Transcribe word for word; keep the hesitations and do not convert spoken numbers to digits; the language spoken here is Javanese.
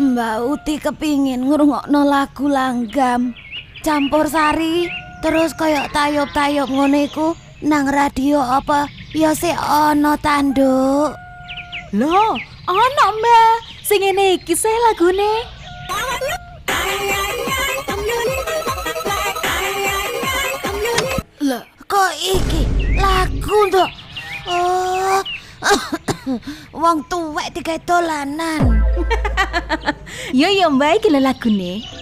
Mbak Uti kepingin ngrungokno lagu Langgam Campursari terus koyok tayub-tayub ngono iku nang radio apa ya sik ana ta, Nduk? Loh, ana Mbak. Sing ngene iki sih lagune. Lah, kok iki lagu, Nduk? Oh. Wong tuwek digawe dolanan. Yo yo Mbak iki lho lagune.